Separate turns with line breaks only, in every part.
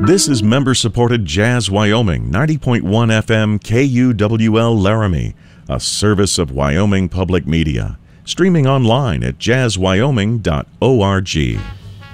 This is member-supported Jazz Wyoming, 90.1 FM KUWL Laramie, a service of Wyoming Public Media. Streaming online at jazzwyoming.org.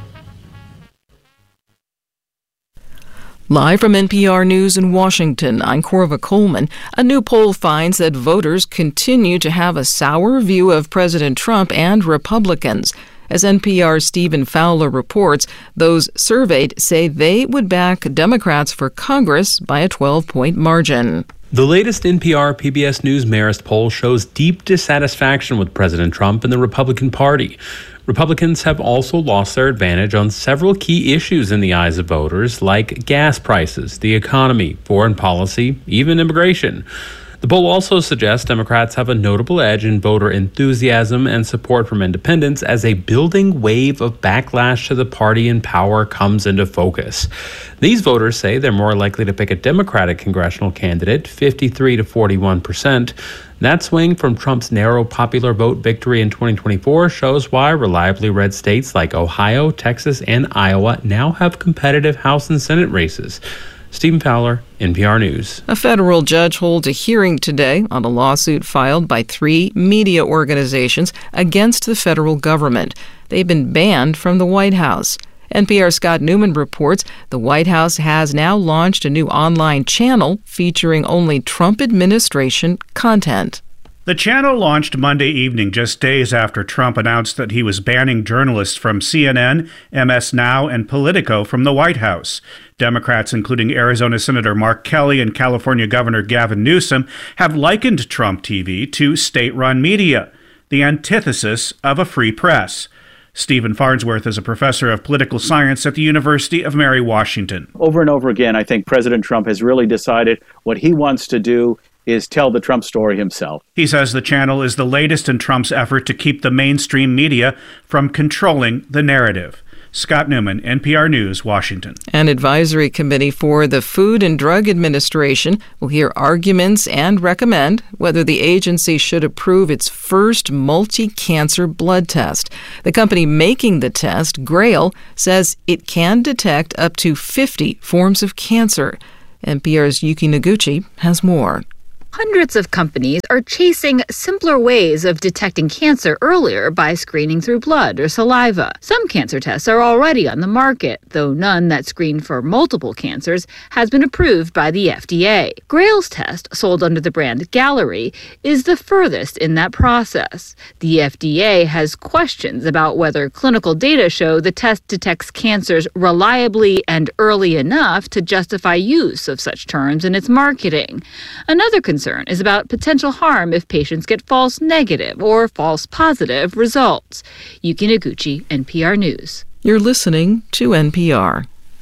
Live from NPR News in Washington, I'm Corva Coleman. A new poll finds that voters continue to have a sour view of President Trump and Republicans. As NPR's Stephen Fowler reports, those surveyed say they would back Democrats for Congress by a 12-point margin.
The latest NPR PBS News Marist poll shows deep dissatisfaction with President Trump and the Republican Party. Republicans have also lost their advantage on several key issues in the eyes of voters, like gas prices, the economy, foreign policy, even immigration. The poll also suggests Democrats have a notable edge in voter enthusiasm and support from independents as a building wave of backlash to the party in power comes into focus. These voters say they're more likely to pick a Democratic congressional candidate, 53 to 41%. That swing from Trump's narrow popular vote victory in 2024 shows why reliably red states like Ohio, Texas, and Iowa now have competitive House and Senate races. Stephen Fowler, NPR News.
A federal judge holds a hearing today on a lawsuit filed by 3 media organizations against the federal government. They've been banned from the White House. NPR's Scott Newman reports the White House has now launched a new online channel featuring only Trump administration content.
The channel launched Monday evening, just days after Trump announced that he was banning journalists from CNN, MS Now, and Politico from the White House. Democrats, including Arizona Senator Mark Kelly and California Governor Gavin Newsom, have likened Trump TV to state-run media, the antithesis of a free press. Stephen Farnsworth is a professor of political science at the University of Mary Washington.
Over and over again, I think President Trump has really decided what he wants to do is tell the Trump story himself.
He says the channel is the latest in Trump's effort to keep the mainstream media from controlling the narrative. Scott Newman, NPR News, Washington.
An advisory committee for the Food and Drug Administration will hear arguments and recommend whether the agency should approve its first multi-cancer blood test. The company making the test, Grail, says it can detect up to 50 forms of cancer. NPR's Yuki Noguchi has more.
Hundreds of companies are chasing simpler ways of detecting cancer earlier by screening through blood or saliva. Some cancer tests are already on the market, though none that screen for multiple cancers has been approved by the FDA. Grail's test, sold under the brand Gallery, is the furthest in that process. The FDA has questions about whether clinical data show the test detects cancers reliably and early enough to justify use of such terms in its marketing. Another concern is about potential harm if patients get false negative or false positive results. Yuki Noguchi, NPR News.
You're listening to NPR.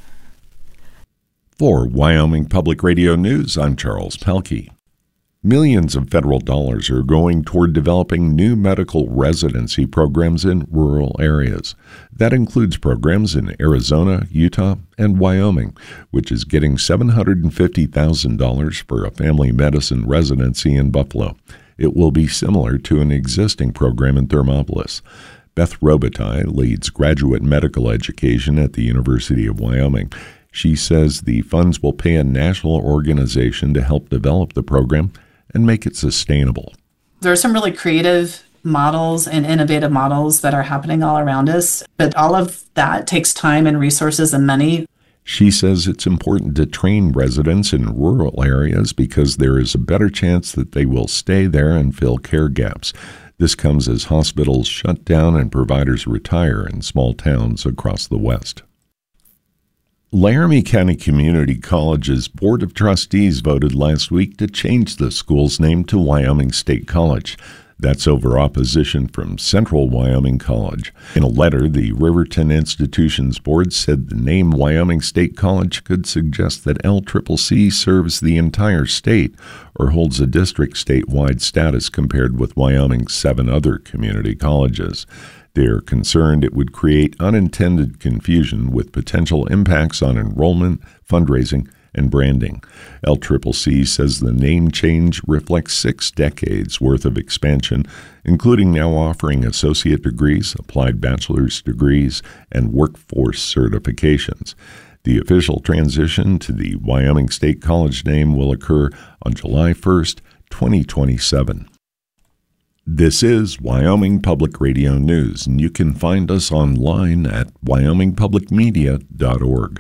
For Wyoming Public Radio News, I'm Charles Pelkey. Millions of federal dollars are going toward developing new medical residency programs in rural areas. That includes programs in Arizona, Utah, and Wyoming, which is getting $750,000 for a family medicine residency in Buffalo. It will be similar to an existing program in Thermopolis. Beth Robitaille leads graduate medical education at the University of Wyoming. She says the funds will pay a national organization to help develop the program and make it sustainable.
There are some really creative models and innovative models that are happening all around us, but all of that takes time and resources and money.
She says it's important to train residents in rural areas because there is a better chance that they will stay there and fill care gaps. This comes as hospitals shut down and providers retire in small towns across the West. Laramie County Community College's Board of Trustees voted last week to change the school's name to Wyoming State College. That's over opposition from Central Wyoming College. In a letter, the Riverton Institution's board said the name Wyoming State College could suggest that LCCC serves the entire state or holds a district statewide status compared with Wyoming's 7 other community colleges. They're concerned it would create unintended confusion with potential impacts on enrollment, fundraising, and branding. LCCC says the name change reflects 6 decades worth of expansion, including now offering associate degrees, applied bachelor's degrees, and workforce certifications. The official transition to the Wyoming State College name will occur on July 1st, 2027. This is Wyoming Public Radio News, and you can find us online at wyomingpublicmedia.org.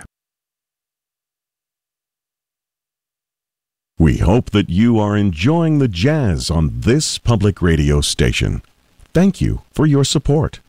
We hope that you are enjoying the jazz on this public radio station. Thank you for your support.